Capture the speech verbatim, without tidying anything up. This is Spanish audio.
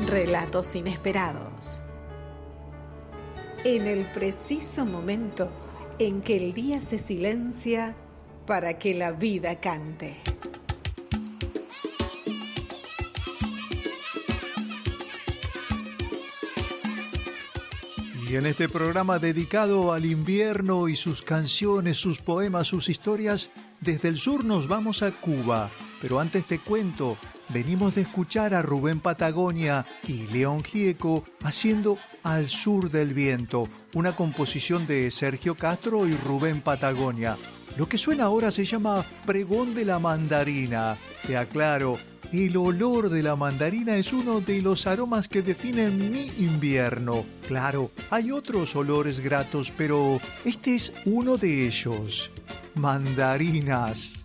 Relatos inesperados. En el preciso momento en que el día se silencia para que la vida cante. Y en este programa dedicado al invierno y sus canciones, sus poemas, sus historias, desde el sur nos vamos a Cuba. Pero antes te cuento, venimos de escuchar a Rubén Patagonia y León Gieco haciendo Al sur del viento, una composición de Sergio Castro y Rubén Patagonia. Lo que suena ahora se llama Pregón de la mandarina. Te aclaro, el olor de la mandarina es uno de los aromas que definen mi invierno. Claro, hay otros olores gratos, pero este es uno de ellos. Mandarinas.